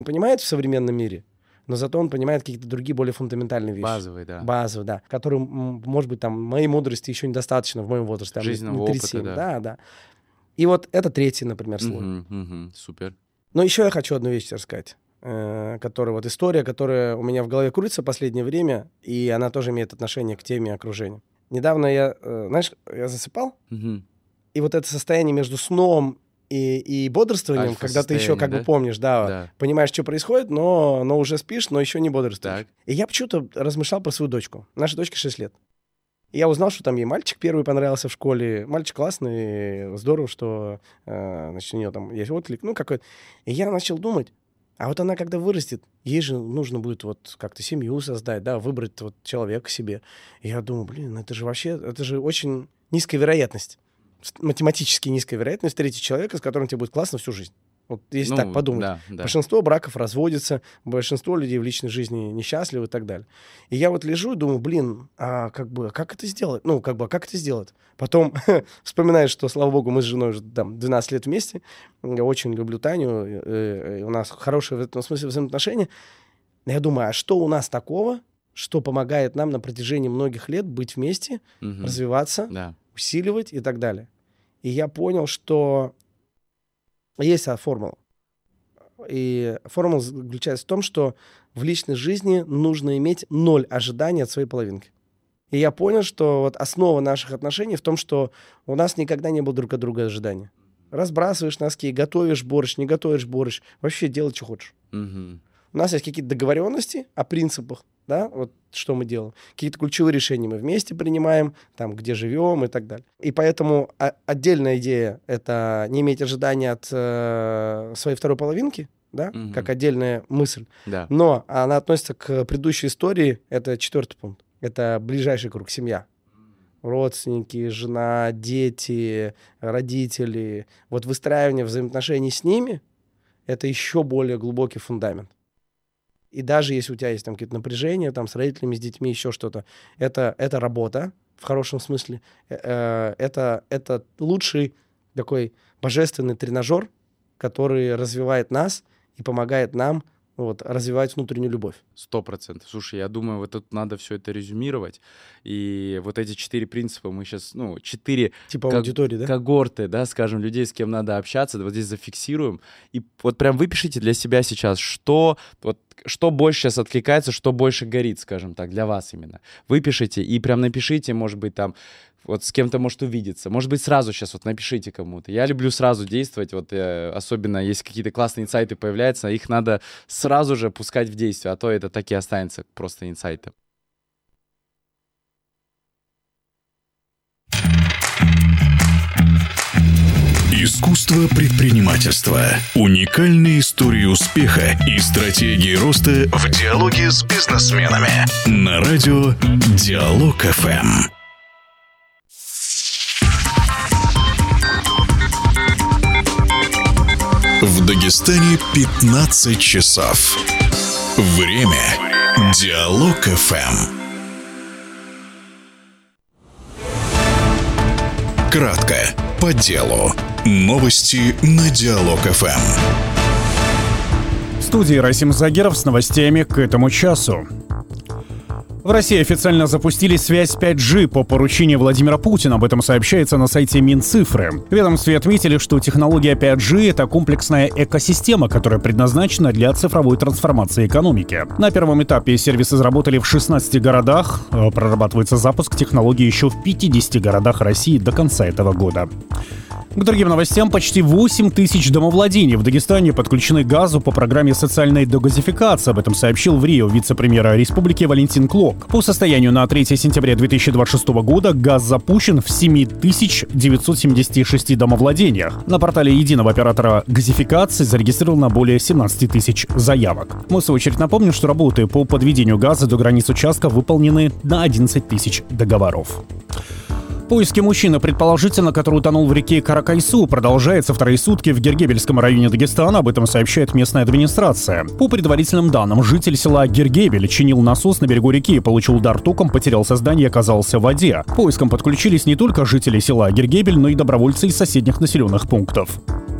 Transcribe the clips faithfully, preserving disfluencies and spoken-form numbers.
понимает в современном мире, но зато он понимает какие-то другие более фундаментальные вещи. Базовые, да. Базовые, да. Которые, может быть, там, моей мудрости еще недостаточно в моем возрасте. Там, жизненного опыта, да. Да, да. И вот это третий, например, слой. Угу, угу, супер. Но еще я хочу одну вещь рассказать, э, которая вот история, которая у меня в голове крутится в последнее время, и она тоже имеет отношение к теме окружения. Недавно я, э, знаешь, я засыпал, угу. и вот это состояние между сном и, и бодрствованием, когда ты еще как да? бы помнишь, да, да, понимаешь, что происходит, но, но уже спишь, но еще не бодрствуешь. Так. И я почему-то размышлял про свою дочку. Нашей дочке шесть лет. И я узнал, что там ей мальчик первый понравился в школе. Мальчик классный, здорово, что э, значит, у нее там есть отклик, ну какой-то. И я начал думать, а вот она когда вырастет, ей же нужно будет вот как-то семью создать, да, выбрать вот человека себе. И я думаю, блин, это же вообще, это же очень низкая вероятность. Математически низкая вероятность встретить человека, с которым тебе будет классно всю жизнь. Вот если ну, так подумать. Да, да. Большинство браков разводятся, большинство людей в личной жизни несчастливы и так далее. И я вот лежу и думаю, блин, а как бы, как это сделать? Ну, как бы, как это сделать? Потом вспоминаю, что, слава богу, мы с женой уже там двенадцать лет вместе. Я очень люблю Таню. У нас хорошие в этом смысле взаимоотношения. Я думаю, а что у нас такого, что помогает нам на протяжении многих лет быть вместе, угу. развиваться, да. усиливать и так далее. И я понял, что есть формула. И формула заключается в том, что в личной жизни нужно иметь ноль ожиданий от своей половинки. И я понял, что вот основа наших отношений в том, что у нас никогда не было друг от друга ожидания. Разбрасываешь носки, готовишь борщ, не готовишь борщ. Вообще делай, что хочешь. Угу. У нас есть какие-то договоренности о принципах, да, вот что мы делаем. Какие-то ключевые решения мы вместе принимаем, там, где живем и так далее. И поэтому а- отдельная идея — это не иметь ожидания от э- своей второй половинки, да, угу. как отдельная мысль. Да. Но она относится к предыдущей истории, это четвертый пункт. Это ближайший круг, семья. Родственники, жена, дети, родители. Вот выстраивание взаимоотношений с ними — это еще более глубокий фундамент. И даже если у тебя есть там какие-то напряжения там, с родителями, с детьми, еще что-то, это, это работа в хорошем смысле. Это, это лучший такой божественный тренажер, который развивает нас и помогает нам вот, развивать внутреннюю любовь. Сто процентов. Слушай, я думаю, вот тут надо все это резюмировать. И вот эти четыре принципа мы сейчас, ну, четыре типа ко- аудитории, да? когорты, да, скажем, людей, с кем надо общаться, вот здесь зафиксируем. И вот прям выпишите для себя сейчас, что, вот, что больше сейчас откликается, что больше горит, скажем так, для вас именно. Выпишите и прям напишите, может быть, там, вот с кем-то может увидеться. Может быть, сразу сейчас вот напишите кому-то. Я люблю сразу действовать, вот э, особенно если какие-то классные инсайты появляются, их надо сразу же пускать в действие, а то это так и останется просто инсайтом. Искусство предпринимательства. Уникальные истории успеха и стратегии роста в диалоге с бизнесменами. На радио Диалог эф эм. В Дагестане пятнадцать часов. Время. Диалог эф эм. Кратко, по делу. Новости на Диалог эф эм. В студии Расим Загиров с новостями к этому часу. В России официально запустили связь пять джи по поручению Владимира Путина. Об этом сообщается на сайте Минцифры. В ведомстве отметили, что технология пять джи — это комплексная экосистема, которая предназначена для цифровой трансформации экономики. На первом этапе сервисы заработали в шестнадцати городах. Прорабатывается запуск технологии еще в пятидесяти городах России до конца этого года. К другим новостям. Почти восемь тысяч домовладений в Дагестане подключены к газу по программе социальной дегазификации. Об этом сообщил в Рио вице-премьер республики Валентин Клок. По состоянию на третье сентября две тысячи двадцать шестого года газ запущен в семь тысяч девятьсот семьдесят шесть домовладениях. На портале единого оператора газификации зарегистрировано более семнадцать тысяч заявок. Мы, в свою очередь, напомним, что работы по подведению газа до границ участка выполнены на одиннадцать тысяч договоров. Поиски мужчины, предположительно, который утонул в реке Каракайсу, продолжается вторые сутки в Гергебельском районе Дагестана. Об этом сообщает местная администрация. По предварительным данным, житель села Гергебель чинил насос на берегу реки, получил удар током, потерял сознание и оказался в воде. К поискам подключились не только жители села Гергебель, но и добровольцы из соседних населенных пунктов.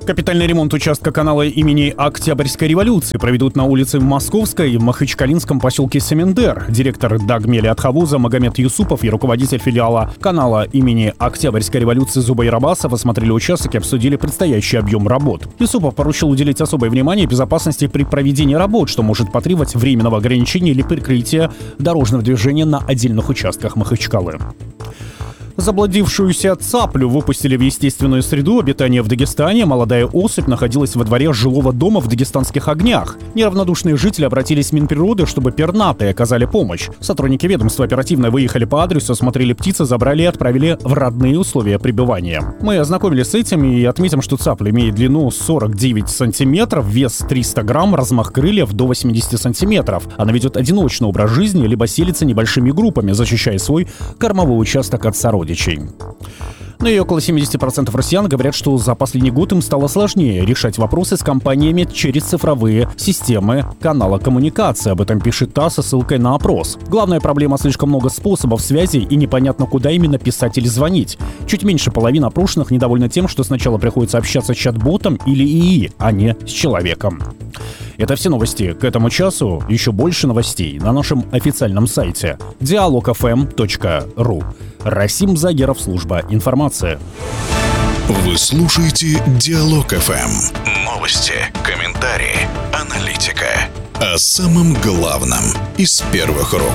Капитальный ремонт участка канала имени Октябрьской революции проведут на улице Московской и в Махачкалинском поселке Семендер. Директор Дагмели Атхавуза Магомед Юсупов и руководитель филиала канала имени Октябрьской революции Зубайр Аббасов осмотрели участок и обсудили предстоящий объем работ. Юсупов поручил уделить особое внимание безопасности при проведении работ, что может потребовать временного ограничения или прикрытия дорожного движения на отдельных участках Махачкалы. Заблудившуюся цаплю выпустили в естественную среду обитания в Дагестане. Молодая особь находилась во дворе жилого дома в Дагестанских Огнях. Неравнодушные жители обратились в Минприроды, чтобы пернатые оказали помощь. Сотрудники ведомства оперативно выехали по адресу, осмотрели птицу, забрали и отправили в родные условия пребывания. Мы ознакомились с этим и отметим, что цапля имеет длину сорок девять сантиметров, вес триста грамм, размах крыльев до восемьдесят сантиметров. Она ведет одиночный образ жизни, либо селится небольшими группами, защищая свой кормовой участок от сородичей. Но и около семьдесят процентов россиян говорят, что за последний год им стало сложнее решать вопросы с компаниями через цифровые системы канала коммуникации. Об этом пишет ТАСС со ссылкой на опрос. Главная проблема — слишком много способов связи и непонятно, куда именно писать или звонить. Чуть меньше половины опрошенных недовольны тем, что сначала приходится общаться с чат-ботом или ИИ, а не с человеком. Это все новости к этому часу. Еще больше новостей на нашем официальном сайте диалог эф эм точка ру. Расим Загеров, служба информации. Вы слушаете Диалог эф эм. Новости, комментарии, аналитика. О самом главном из первых рук.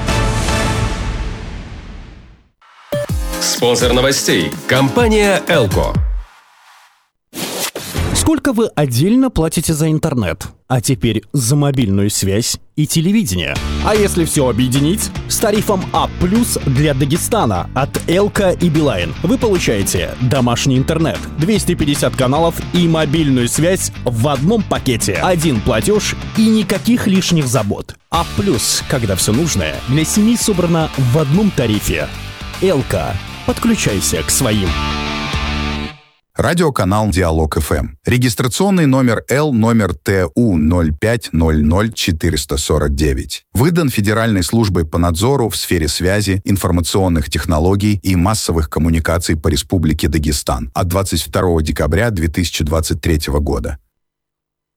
Спонсор новостей – компания «Элко». Сколько вы отдельно платите за интернет? А теперь за мобильную связь и телевидение. А если все объединить? С тарифом А плюс для Дагестана от Элка и Билайн вы получаете домашний интернет, двести пятьдесят каналов и мобильную связь в одном пакете. Один платеж и никаких лишних забот. А плюс, когда все нужное для семьи собрано в одном тарифе. Элка. Подключайся к своим. Радиоканал Диалог эф эм. Регистрационный номер Л номер Т У ноль пять ноль ноль четыре сорок девять. Выдан Федеральной службой по надзору в сфере связи, информационных технологий и массовых коммуникаций по Республике Дагестан от двадцать второго декабря две тысячи двадцать третьего года.